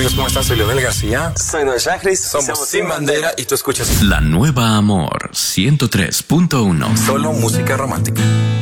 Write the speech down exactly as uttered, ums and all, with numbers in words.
amigos? ¿Cómo están? Soy Leonel García. Soy Noel Chagris. Somos, Somos Sin Bandera, Bandera y tú escuchas La Nueva Amor ciento tres punto uno. Solo música romántica.